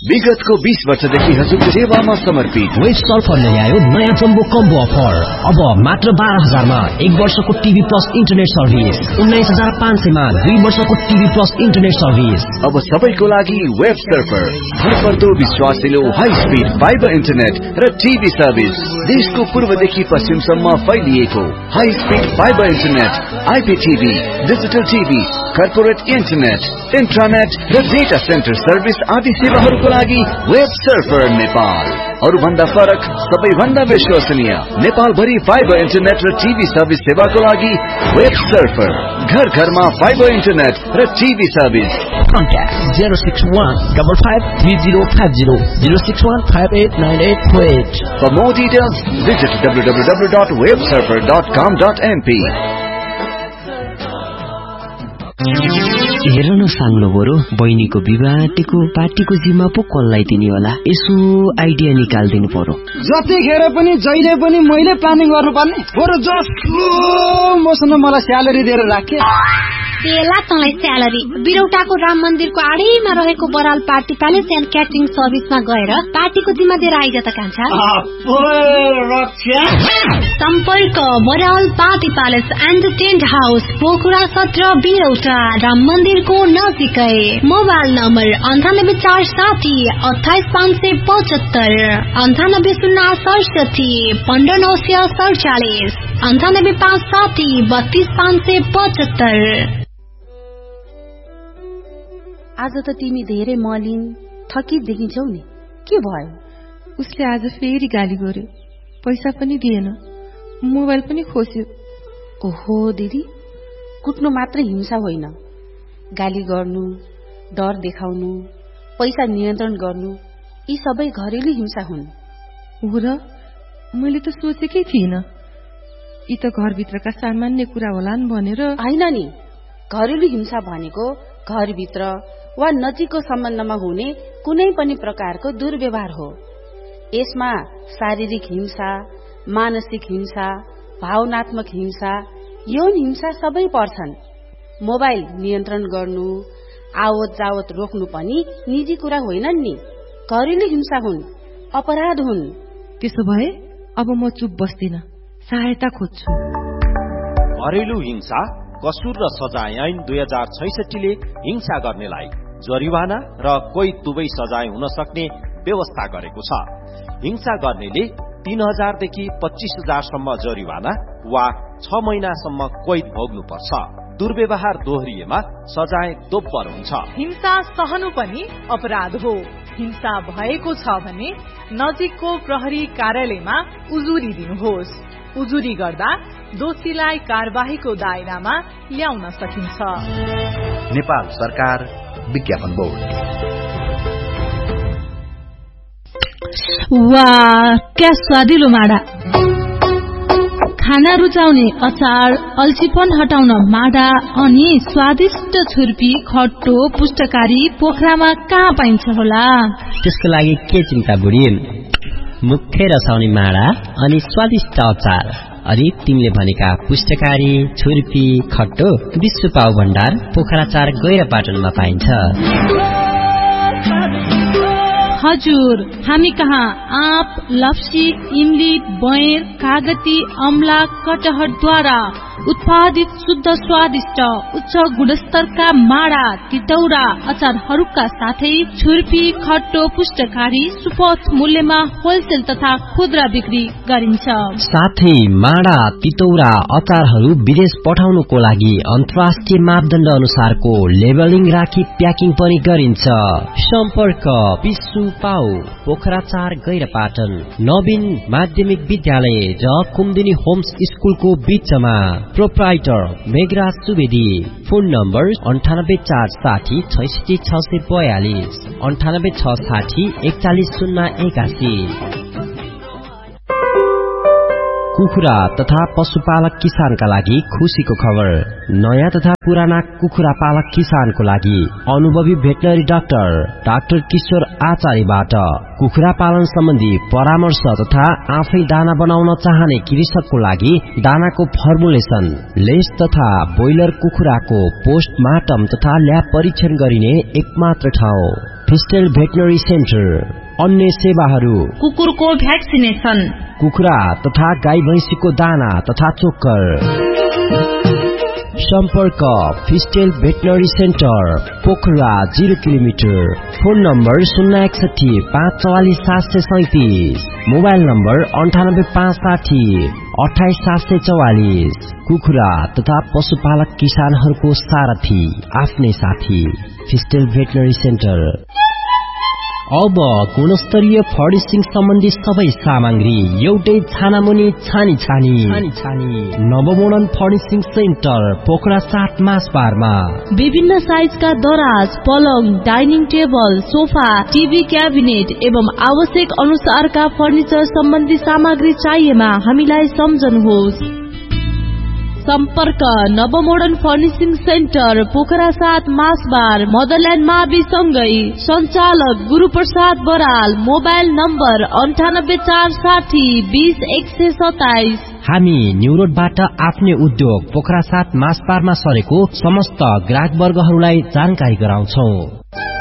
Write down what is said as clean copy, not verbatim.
विगतको 20 वर्षदेखि हजुरको सेवामा समर्पित वेब सर्फरले ल्यायो नयाँ जम्बो कम्बो अफर। अब मात्र 12,000 मा 1 वर्षको टिभी प्लस इन्टरनेट सर्भिस, 19,500 मा 2 वर्षको टिभी प्लस इन्टरनेट सर्भिस। अब सबैको लागि वेब सर्फर, भरपर्दो विश्वासिलो हाई स्पिड फाइबर इन्टरनेट र टिभी सर्भिस। देशको पूर्वदेखि पश्चिमसम्म फैलिएको high speed fibre internet, आइपीटीभी, digital TV, corporate internet, इन्ट्रानेट र डेटा सेन्टर सर्भिस आदि सेवाहरूको लागि वेब सर्फर नेपाल। अरूभन्दा फरक, सबैभन्दा विश्वसनीय, नेपाल भरि फाइबर इन्टरनेट र टिभी सर्भिस सेवाको लागि वेब सर्फर। घर घरमा फाइबर इन्टरनेट र TV service. Contact 061553050 061589848. For more details, visit www.websurfer.com.np. हेर न साङ्लो बरु, बहिनीको विवाहको पार्टीको जिम्मा पो कसलाई दिने होला? यसो आइडिया निकाल्दिनु पर्यो। जतिखेर पनि जहिले पनि मैले प्लानिङ गर्नुपर्ने। बरु जसको मसँग मलाई स्यालेरी दिएर राखे। बेला तँलाई स्यालेरी। बिरौटाको राम मन्दिरको आडैमा रहेको Baral party palace and catering सर्भिसमा गएर पार्टीको जिम्मा दिएर आइज त कान्छा। सम्पर्क Baral party palace and tent house, Pokhara 17 बिरौटा, Ram मन्दिरको नजिकै। Mobile number 9847 28575, 9806 15947, 9857 32575। आज त तिमी धेरै मलिन थकित देखिन्छौ नि, के भयो? उसले आज फेरि गाली गर्यो, पैसा पनि दिएन, मोबाइल पनि खोस्यो। ओहो दिदी, कुट्नु मात्रै हिंसा होइन, गाली गर्नु, डर देखाउनु, पैसा नियन्त्रण गर्नु, यी सबै घरेलु हिंसा हुन्। हो र, मैले त सोचेकै थिइनँ, यी त घरभित्रका सामान्य कुरा होलान् भनेर। होइन नि, घरेलु हिंसा भनेको घरभित्र वा नजिकको सम्बन्धमा हुने कुनै पनि प्रकारको दुर्व्यवहार हो। यसमा शारीरिक हिंसा, मानसिक हिंसा, भावनात्मक हिंसा, यौन हिंसा सबै पर्छन्। मोबाइल नियन्त्रण गर्नु, आवत जावत रोक्नु पनि निजी कुरा होइनन् नि, घरेलु हिंसा हुन्, अपराध हुन्। त्यसो भए अब म चुप बस्दिन, सहायता खोज्छु। घरेलु हिंसा कसुर र सजाय ऐन 2066 ले हिंसा गर्नेलाई जरिवाना र कोही दुवै सजाय हुन सक्ने व्यवस्था गरेको छ। हिंसा गर्नेले 3000 देखि 25,000 सम्म जरिवाना वा 6 महिनासम्म कैद भोग्नुपर्छ। दुर्व्यवहार दोहोरिएमा सजाय दोब्बर हुन्छ। हिंसा सहनु पनि अपराध हो। हिंसा भएको छ भने नजिकको प्रहरी कार्यालयमा उजुरी दिनुहोस्। उजुरी गर्दा दोषीलाई कारबाहीको दायरामा ल्याउन सकिन्छ। नेपाल सरकार विज्ञापन बोर्ड। वाह, क्या स्वादिलो माडा! खाना रुचाउने अचार, अल्छीपन हटाउन माडा अनि स्वादिष्ट छुर्पी, खट्टो, पुष्टकारी पोखरामा कहाँ पाइन्छ होला? त्यसको लागि के चिन्ता बुढी, मुख्य रसाउने माडा अनि स्वादिष्ट अचार। अनि तिमीले भनेका पुष्टकारी, छुर्पी, खट्टो विश्व पाउ भण्डार पोखरा 4 गैरापाटनमा पाइन्छ। हजुर, हामी कहाँ आँप, लप्सी, इमली, बयर, कागती, अमला, कटहरद्वारा उत्पादित शुद्ध स्वादिष्ट उच्च गुणस्तरका माडा, तितौरा, अचारहरूका साथै छुर्पी, खट्टो, पुष्टकारी सुपथ मूल्यमा होलसेल तथा खुद्रा बिक्री गरिन्छ। साथै माडा, तितौरा, अचारहरू विदेश पठाउनुको लागि अन्तर्राष्ट्रिय मापदण्ड अनुसारको लेबलिङ राखी प्याकिङ पनि गरिन्छ। सम्पर्क विश्व पाउ पोखरा 4 गैरापाटन, नवीन माध्यमिक विद्यालय र कुमुदिनी होम्स स्कुलको बीचमा। Proprietor Meghraj Subedi. Phone number 9846 66642, 9860 41081। कुखुरा तथा पशुपालक किसानका लागि खुशीको खबर। नयाँ तथा पुराना कुखुरा पालक किसानको लागि अनुभवी भेटनरी डाक्टर किशोर आचार्यबाट कुखुरा पालन सम्बन्धी परामर्श तथा आफै दाना बनाउन चाहने कृषकको लागि दानाको फर्मुलेसन, लेस तथा बोइलर कुखुराको पोस्टमार्टम तथा ल्याब परीक्षण गरिने एकमात्र ठाउँ। फिस्टेल भेटनरी सेन्टर। अन्य सेवाहरू कुकुरको भ्याक्सिनेसन, कुखुरा तथा गाई भैँसीको दाना तथा चोक्कर। सम्पर्क फिस्टेल veterinary centre, Pokhara 0 kilometre. Phone number 061 544 737। Mobile number 98 560 28 744। कुखुरा तथा पशुपालक किसानहरूको सारथी, आफ्नै साथी, फिस्टेल भेटनरी सेन्टर। अब गुणस्तरीय फर्निशिङ सम्बन्धी सबै सामग्री एउटै छानामुनि छानी नवमोडर्न फर्निशिङ सेन्टर, पोखरा 7 मासबारमा। विभिन्न साइजका दराज, पलङ, dining table, sofa, TV cabinet एवं आवश्यक अनुसारका फर्निचर सम्बन्धी सामग्री चाहिएमा हामीलाई सम्झनुहोस्। सम्पर्क नवमोडर्न फर्निशिङ सेन्टर, पोखरा 7 मासबार, मदरल्यान्ड मावि सँगै। सञ्चालक गुरुप्रसाद बराल। Mobile number 98 460 20 127। हामी न्यू रोडबाट आफ्नै उद्योग पोखरा 7 मासबारमा सरेको समस्त ग्राहक वर्गहरूलाई जानकारी गराउँछौ।